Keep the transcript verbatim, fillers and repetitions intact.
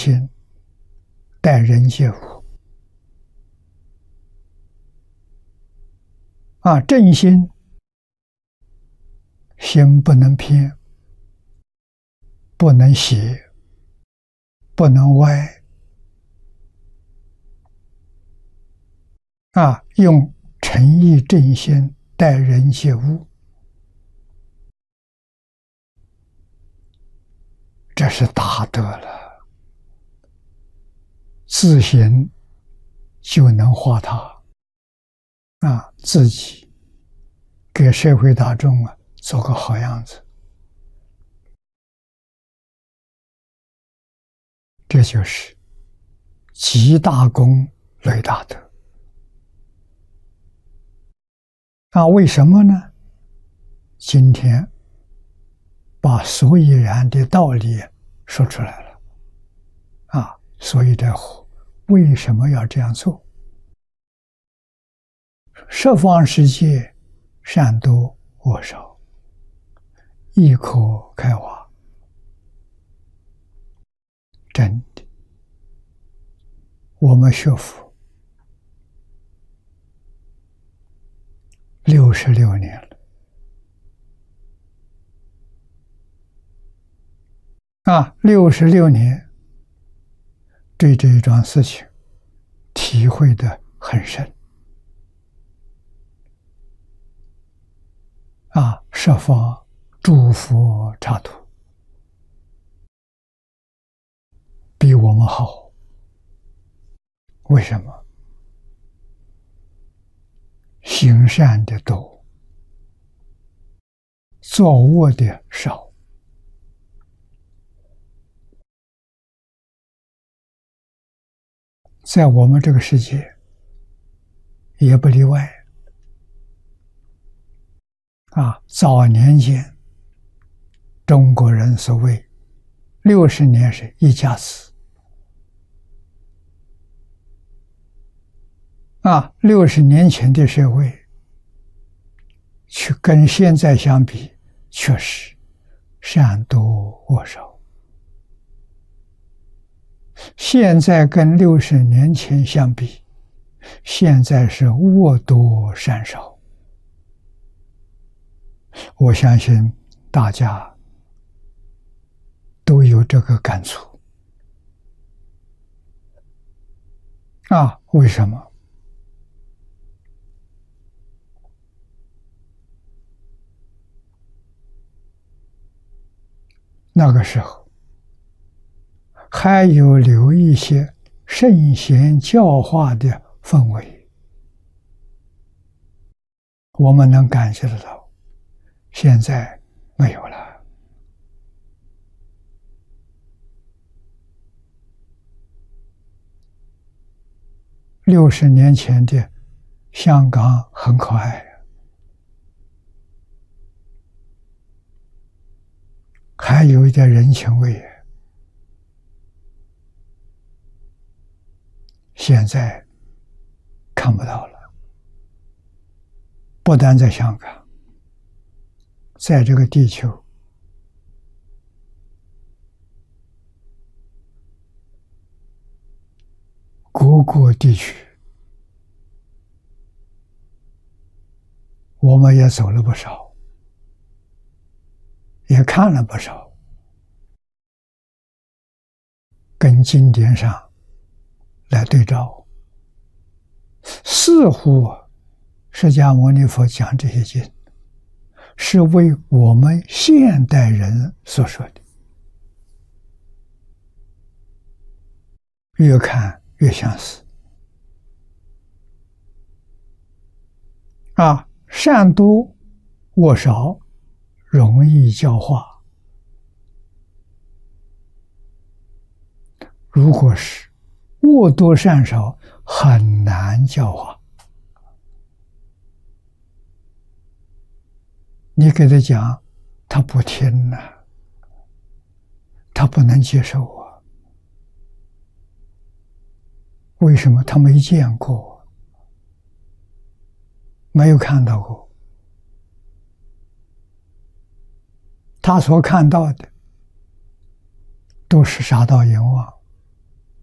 心待人接物。啊，正心，心不能偏，不能邪，不能歪。啊，用诚意正心待人接物，这是大德了。自行就能化他。啊，自己给社会大众啊做个好样子，这就是积大功累大德。啊，为什么呢？今天把所以然的道理说出来了。啊，所以这为什么要这样做？十方世界善多恶少，亦可开化。真的，我们学佛六十六年了。啊，六十六年，对这一桩事情体会得很深。啊，设法诸佛刹土比我们好。为什么？行善的多，作恶的少。在我们这个世界也不例外。啊，早年间中国人所谓六十年是一家子。啊，六十年前的社会，去跟现在相比，确实善多恶少。现在跟六十年前相比，现在是恶多善少。我相信大家都有这个感触。啊，为什么？那个时候还有留一些圣贤教化的氛围，我们能感觉得到。现在没有了。六十年前的香港很可爱，还有一点人情味。现在看不到了。不但在香港，在这个地球，各个地区，我们也走了不少，也看了不少，跟经典上来对照，似乎释迦牟尼佛讲这些经是为我们现代人所说的，越看越相似。啊，善多恶少，容易教化。如果是恶多善少，很难教化。你给他讲，他不听呐、啊，他不能接受啊。为什么？他没见过，没有看到过。他所看到的都是杀盗淫妄。